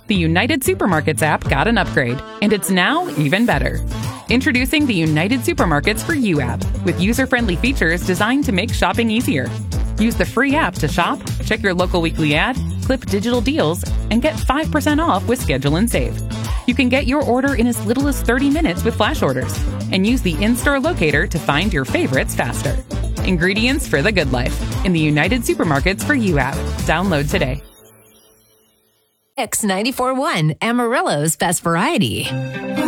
The United Supermarkets app got an upgrade, and it's now even better. Introducing the United Supermarkets for You app, with user-friendly features designed to make shopping easier. Use the free app to shop, check your local weekly ad, clip digital deals, and get 5% off with Schedule and Save. You can get your order in as little as 30 minutes with flash orders, and use the in-store locator to find your favorites faster. Ingredients for the good life in the United Supermarkets for You app. Download today. X 94.1, Amarillo's Best Variety.